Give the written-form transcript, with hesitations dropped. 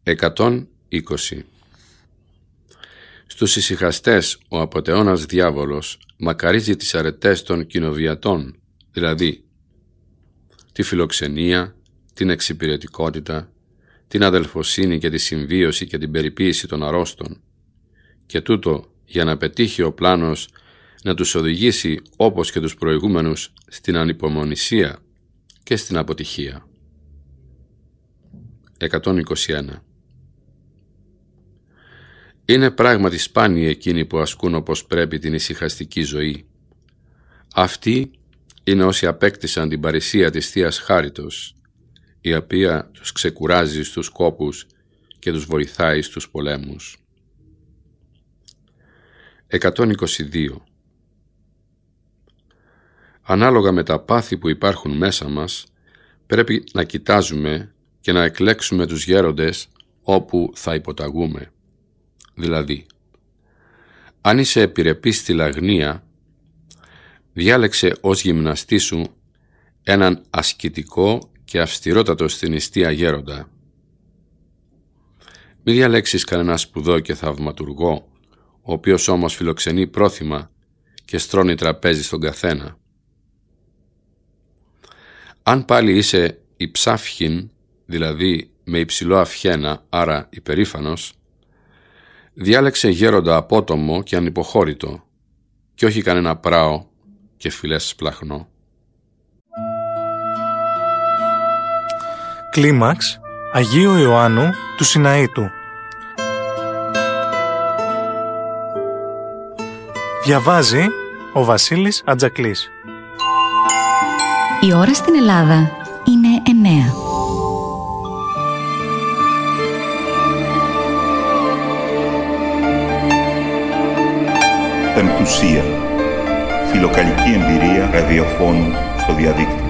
120. Στους ησυχαστές ο απατεώνας διάβολος μακαρίζει τις αρετές των κοινοβιατών, δηλαδή τη φιλοξενία, την εξυπηρετικότητα, την αδελφοσύνη και τη συμβίωση και την περιποίηση των αρρώστων, και τούτο για να πετύχει ο πλάνος να τους οδηγήσει όπως και τους προηγούμενους στην ανυπομονησία και στην αποτυχία. 121. Είναι πράγματι σπάνιοι εκείνοι που ασκούν όπως πρέπει την ησυχαστική ζωή. Αυτοί είναι όσοι απέκτησαν την παρησία της Θείας Χάριτος, η οποία τους ξεκουράζει στους κόπους και τους βοηθάει στους πολέμους. 122. Ανάλογα με τα πάθη που υπάρχουν μέσα μας, πρέπει να κοιτάζουμε και να εκλέξουμε τους γέροντες όπου θα υποταγούμε. Δηλαδή, αν είσαι επιρρεπής στη λαγνία, διάλεξε ως γυμναστή σου έναν ασκητικό και αυστηρότατο στην νηστεία γέροντα. Μη διαλέξεις κανένα σπουδό και θαυματουργό, ο οποίος όμως φιλοξενεί πρόθυμα και στρώνει τραπέζι στον καθένα. Αν πάλι είσαι υψάφχην, δηλαδή με υψηλό αυχένα, άρα υπερήφανος, διάλεξε γέροντα απότομο και ανυποχώρητο, και όχι κανένα πράο και φιλές σπλαχνό. Κλίμαξ Αγίου Ιωάννου του Σιναήτου. Διαβάζει ο Βασίλης Ατζακλής. Η ώρα στην Ελλάδα είναι 9. Πεμπτουσία. Φιλοκαλική εμπειρία ραδιοφώνου στο διαδίκτυο.